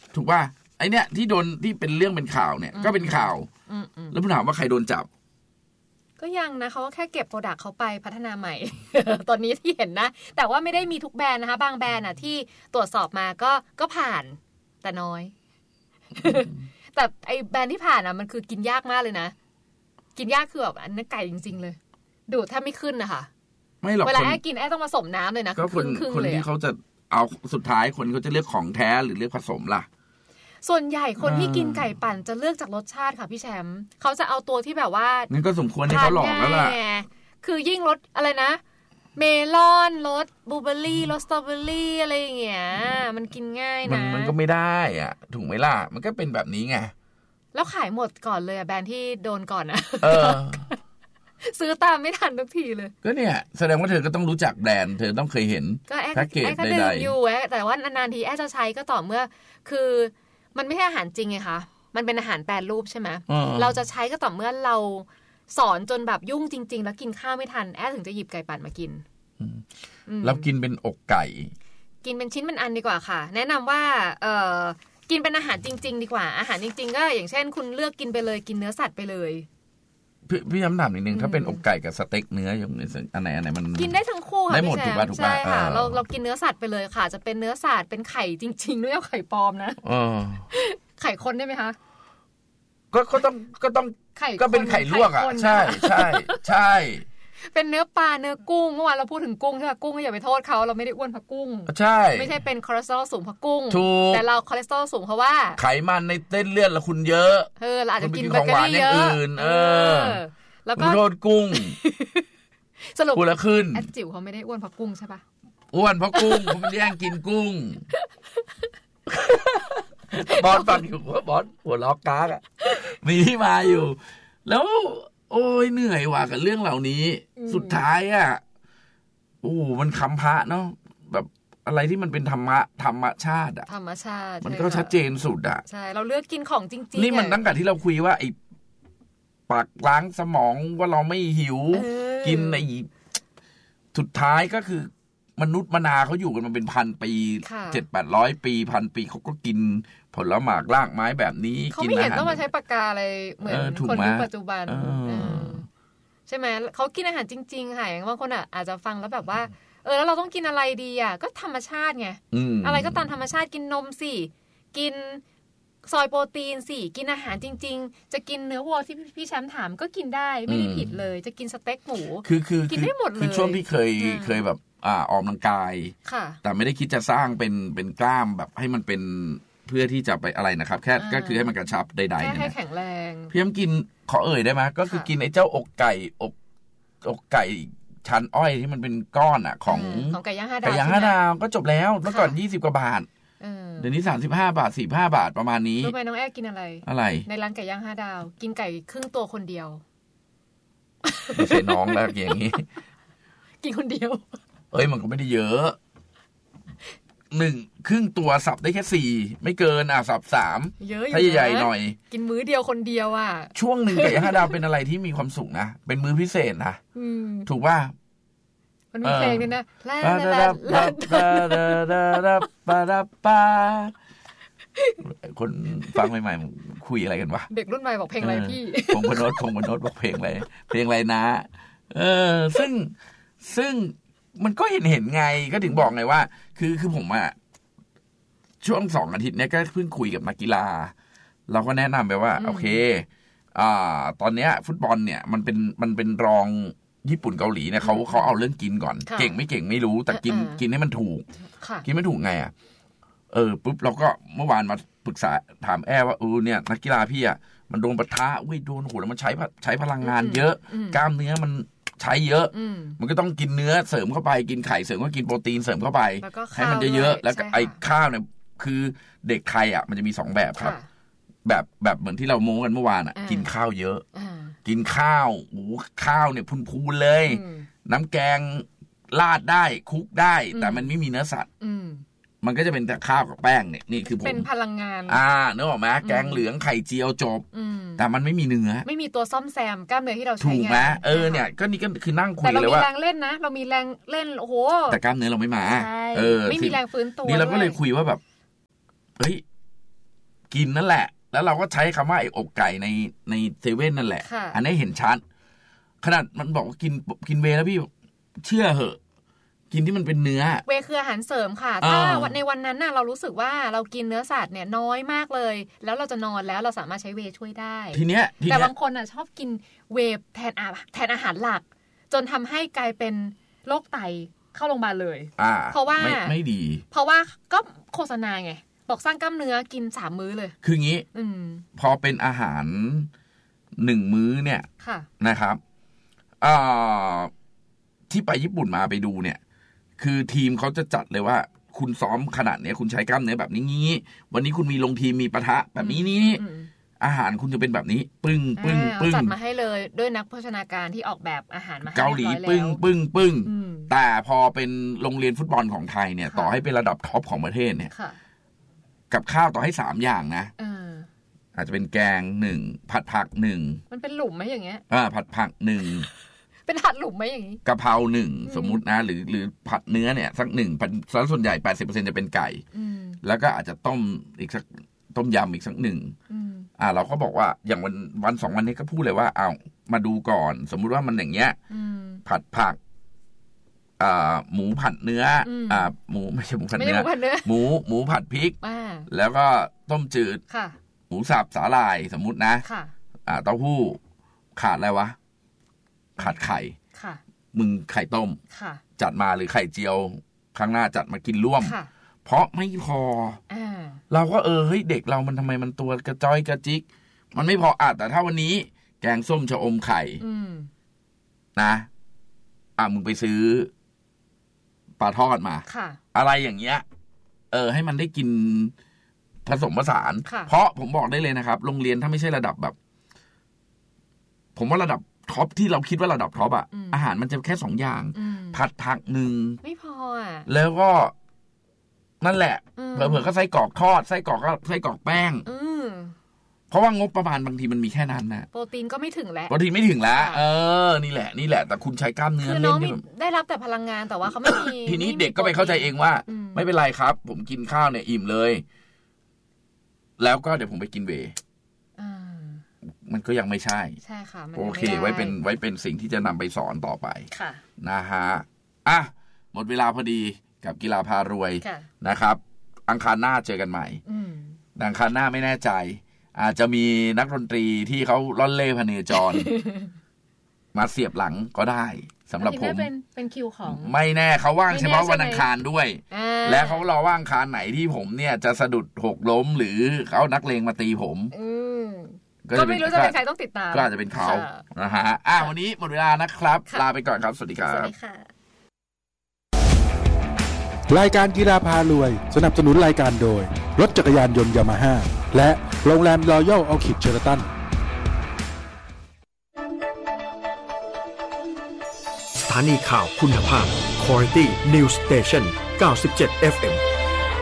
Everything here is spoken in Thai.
ถูกป่ะไอเนี้ยที่โดนที่เป็นเรื่องเป็นข่าวเนี่ยก็เป็นข่าวแล้วผมถามว่าใครโดนจับก็ยังนะเขาก็แค่เก็บโปรดักต์เขาไปพัฒนาใหม่ ตอนนี้ที่เห็นนะแต่ว่าไม่ได้มีทุกแบรนด์นะคะบางแบรนด์อ่ะที่ตรวจสอบมาก็ผ่านแต่น้อย แต่ไอแบรนด์ที่ผ่านอ่ะมันคือกินยากมากเลยนะกินยากคือแบบอันนั้นไก่จริงๆเลยดูดแทบไม่ขึ้นนะคะไม่หรอกเวลาแอ้กินแอ้ต้องผสมน้ำเลยนะก็คนที่เขาจะเอาสุดท้ายคนเขาจะเลือกของแท้หรือเลือกผสมล่ะส่วนใหญ่คนที่กินไก่ปั่นจะเลือกจากรสชาติค่ะพี่แชมป์เขาจะเอาตัวที่แบบว่านั่นก็สมควรให้เขาหลอกแล้วล่ะคือยิ่งรสอะไรนะเมลอนรสบลูเบอร์รี่รสสตรอเบอร์รี่อะไรอย่างเงี้ยมันกินง่ายนะมันก็ไม่ได้อ่ะถูกไหมล่ะมันก็เป็นแบบนี้ไงแล้วขายหมดก่อนเลยแบรนด์ที่โดนก่อนนะซื้อตามไม่ทันทุกทีเลยก็เนี่ยแสดงว่าเธอก็ต้องรู้จักแบรนด์เธอต้องเคยเห็นแพ็กเกจใดๆอยู่แต่ว่านานๆทีแอจะใช้ก็ต่อเมื่อคือมันไม่ใช่อาหารจริงไงคะมันเป็นอาหารแปรรูปใช่ไหมเราจะใช้ก็ต่อเมื่อเราสอนจนแบบยุ่งจริงๆแล้วกินข้าวไม่ทันแอถึงจะหยิบไก่ปั่นมากินแล้วกินเป็นอกไก่กินเป็นชิ้นเป็นอันดีกว่าค่ะแนะนำว่ากินเป็นอาหารจริงๆดีกว่าอาหารจริงๆก็อย่างเช่นคุณเลือกกินไปเลยกินเนื้อสัตว์ไปเลยพี่ย้ำถามนิดนึงถ้าเป็นอกไก่กับสเต็กเนื้ออย่างอันไหนมันกินได้ทั้งคู่ค่ะได้หมดถูกป่ะใช่ค่ะเรากินเนื้อสัตว์ไปเลยค่ะจะเป็นเนื้อสัตว์เป็นไข่จริงๆไม่เอาไข่ปลอมนะไข่คนได้ไหมคะก็ต้องก็เป็นไข่ลวกอ่ะใช่ใช่ใช่เป็นเนื้อปลาเนื้อกุ้งเมื่อวานเราพูดถึงกุ้งใช่ป่ะกุ้งก็อย่าไปโทษเขาเราไม่ได้อ้วนเพราะกุ้งใช่ไม่ใช่เป็นคอเลสเตอรอลสูงเพราะกุ้งแต่เราคอเลสเตอรอลสูงเพราะว่าไขมันในเส้นเลือดเราคุณเยอะเราอาจจะกินเบเกอรี่เยอะแล้วก็โทษกุ้งสรุปพูดแล้วขึ้นแอดจิ๋วเขาไม่ได้อ้วนเพราะกุ้งใช่ป่ะอ้วนเพราะกุ้งผมแย่งกินกุ้งบอสฟังอยู่ว่าบอสหัวล้อกากอ่ะมีที่มาอยู่แล้วโอ้ยเหนื่อยว่ะกับเรื่องเหล่านี้สุดท้ายอ่ะโอ้มันคำพระเนาะแบบอะไรที่มันเป็นธรรมชาติอ่ะธรรมชาติมันก็ชัดเจนสุดอ่ะใช่เราเลือกกินของจริงๆนี่มันตั้งแต่ที่เราคุยว่าไอ้ปากล้างสมองว่าเราไม่หิวกินไอ้สุดท้ายก็คือมนุษย์มนาเขาอยู่กันมาเป็นพันปี700-800 ปีพันปีเขาก็กินผลหมากรากไม้แบบนี้เขาไม่เห็นต้องมาใช้ปากกาอะไรเหมือนคนยุคปัจจุบันใช่ไหมเขากินอาหารจริงๆค่ะอย่างบางคนอาจจะฟังแล้วแบบว่าแล้วเราต้องกินอะไรดีอ่ะก็ธรรมชาติไงอะไรก็ตามธรรมชาติกินนมสิกินซอยโปรตีนสิกินอาหารจริงๆจะกินเนื้อวัวที่พี่แชมป์ถามก็กินได้ไม่ได้ผิดเลยจะกินสเต็กหมูกินได้หมดเลยคือช่วงที่เคยแบบออกกำลังกายแต่ไม่ได้คิดจะสร้างเป็นกล้ามแบบให้มันเป็นเพื่อที่จะไปอะไรนะครับแค่ก็คือให้มันกระชับใดๆเนี่ยให้แข็งแรงพี่กินขอได้ไหมก็คือกินไอ้เจ้าอกไก่ชั้นอ้อยที่มันเป็นก้อนอ่ะของไก่ย่าง5 ดาวก็จบแล้วเมื่อก่อน20 กว่าบาทเดี๋ยวนี้35 บาท45 บาทประมาณนี้รู้ไหมน้องแอ๊กินอะไรในร้านไก่ย่าง5 ดาวกินไก่ครึ่งตัวคนเดียวไม่ใช่น้องแล้วอย่างนี้กินคนเดียวมันก็ไม่ได้เยอะ1ครึ่งตัวสับได้แค่4ไม่เกินสับ3ถ้าใหญ่ๆหน่อยกินมื้อเดียวคนเดียวช่วงหนึ่งไก่ย่าง5 ดาวเป็นอะไรที่มีความสุขนะเป็นมื้อพิเศษนะถูกป่ะมันมีเพลงด้วยนะคนฟังใหม่ๆคุยอะไรกันวะเด็กรุ่นใหม่บอกเพลงอะไรพี่พงพนชบอกเพลงอะไรนะซึ่งมันก็เห็นไงก็ถึงบอกไงว่าคือผมช่วง2 อาทิตย์เนี้ยก็เพิ่งคุยกับนักกีฬาเราก็แนะนำไปว่าโอเคตอนเนี้ยฟุตบอลเนี่ยมันเป็นรองญี่ปุ่นเกาหลีเนี่ยเขาเอาเรื่องกินก่อนเก่งไม่เก่งไม่รู้แต่กินให้มันถูกกินไม่ถูกไงปุ๊บเราก็เมื่อวานมาปรึกษาถามแอว่าเนี่ยนักกีฬาพี่มันโดนปะทะโดนแล้วมันใช้พลังงานเยอะกล้ามเนื้อมันใช้เยอะมันก็ต้องกินเนื้อเสริมเข้าไปกินไข่เสริมก็กินโปรตีนเสริมเข้าไปให้มันเยอะๆแล้วไอ้ข้าวเนี่ยคือเด็กไทยมันจะมี2แบบครับแบบเหมือนที่เราโม้กันเมื่อวานกินข้าวเยอะกินข้าวข้าวเนี่ยพูนๆเลยน้ำแกงราดได้คลุกได้แต่มันไม่มีเนื้อสัตว์มันก็จะเป็นแต่ข้าวกับแป้งเนี่ยนี่คือผมเป็นพลังงานนึกออกไหมแกงเหลืองไข่เจียวจบแต่มันไม่มีเนื้อไม่มีตัวซ่อมแซมกล้ามเนื้อที่เราใช้ถูกไหมเนี่ยก็นี่ก็คือนั่งคุยเลยว่าแต่เรามีแรงเล่นนะเรามีแรงเล่นโอ้โหแต่กล้ามเนื้อเราไม่มาไม่มีแรงฟื้นตัวนี่เราก็เลยคุยว่าแบบเฮ้ยกินนั่นแหละแล้วเราก็ใช้คำว่าไอ้อกไก่ในเซเว่นนั่นแหละอันนี้เห็นชัดขนาดมันบอกว่ากินเวย์แล้วพี่เชื่อเหอะกินที่มันเป็นเนื้อเวย์คืออาหารเสริมค่ะถ้าในวันนั้นน่ะเรารู้สึกว่าเรากินเนื้อสัตว์เนี่ยน้อยมากเลยแล้วเราจะนอนแล้วเราสามารถใช้เวย์ช่วยได้ทีเนี้ยแต่บางคนน่ะชอบกินเวย์แทนอาหารหลักจนทำให้กลายเป็นโรคไตเข้าโรงพยาบาลเลยเพราะว่าไม่ดีเพราะว่าก็โฆษณาไงบอกสร้างกล้ามเนื้อกิน3 มื้อเลยคืองี้พอเป็นอาหาร1 มื้อเนี่ยนะครับที่ไปญี่ปุ่นมาไปดูเนี่ยคือทีมเขาจะจัดเลยว่าคุณซ้อมขนาดนี้คุณใช้กล้ามเนื้อแบบนี้วันนี้คุณมีลงทีมมีปะทะแบบนี้อาหารคุณจะเป็นแบบนี้ปึ้งจัดมาให้เลยด้วยนักโภชนาการที่ออกแบบอาหารมาให้เกาหลีปึ้งแต่พอเป็นโรงเรียนฟุตบอลของไทยเนี่ยต่อให้เป็นระดับท็อปของประเทศเนี่ยกับข้าวต่อให้3 อย่างนะอาจจะเป็นแกง1ผัดผัก1 มันเป็นหลุมไหมอย่างเงี้ยผัดผัก1 เป็นผัดหลุมไหมอย่างงี้กะเพรา1สมมุตินะหรือผัดเนื้อเนี่ยสัก1ส่วนใหญ่ 80% จะเป็นไก่แล้วก็อาจจะต้มอีกสักต้มยำอีกสัก1เราก็บอกว่าอย่างวัน2 วันนี้ก็พูดเลยว่าเอามาดูก่อนสมมุติว่ามันอย่างเงี้ยผัดผักหมูผัดเนื้อหมูไม่ใช่หมูผัดเนื้อหมูผัดพริกแล้วก็ต้มจืดหมูสับสาหร่ายสมมุตินะเต้าหู้ขาดอะไรวะขาดไข่มึงไข่ต้มจัดมาหรือไข่เจียวครั้งหน้าจัดมากินร่วมเพราะไม่พอเราก็เฮ้ยเด็กเรามันทำไมมันตัวกระจ้อยกระจิกมันไม่พอแต่ถ้าวันนี้แกงส้มชะอมไข่นะมึงไปซื้อปลาทอดมาอะไรอย่างเงี้ยให้มันได้กินผสมผสานเพราะผมบอกได้เลยนะครับโรงเรียนถ้าไม่ใช่ระดับแบบผมว่าระดับท็อปที่เราคิดว่าระดับท็อปอาหารมันจะแค่2 อย่างผัดผัก1 ไม่พอแล้วก็นั่นแหละเผื่อๆก็ไส้กรอกทอดไส้กรอกก็ไส้กรอกแป้งเพราะว่างบประมาณบางทีมันมีแค่นั้นนะโปรตีนก็ไม่ถึงแล้วโปรตีนไม่ถึงแล้วนี่แหละแต่คุณใช้กล้ามเนื้อเล่นนี่ได้รับแต่พลังงานแต่ว่าเขาไม่มีทีนี้เด็กก็ไปเข้าใจเองว่าไม่เป็นไรครับผมกินข้าวเนี่ยอิ่มเลยแล้วก็เดี๋ยวผมไปกินเวย์มันก็ยังไม่ใช่ค่ะโอเคไว้เป็นสิ่งที่จะนำไปสอนต่อไปนะฮะหมดเวลาพอดีกับกีฬาพารวยนะครับอังคารหน้าเจอกันใหม่อังคารหน้าไม่แน่ใจอาจจะมีนักดนตรีที่เขาล่อนเล่พเนจร มาเสียบหลังก็ได้สำหรับผมเป็นคิวของไม่แน่เขาว่างเฉพาะวันอังคารด้วยและเขารอว่างคารไหนที่ผมเนี่ยจะสะดุดหกล้มหรือเขานักเลงมาตีผมก็ไม่รู้จะเป็นใครต้องติดตามก็อาจจะเป็นเขานะฮะวันนี้หมดเวลานะครับลาไปก่อนครับสวัสดีครับรายการกีฬาพารวยสนับสนุนรายการโดยรถจักรยานยนต์ยามาฮ่าและโรงแรมรอยัลออคิดเชอราตันสถานีข่าวคุณภาพ Quality News Station 97 FM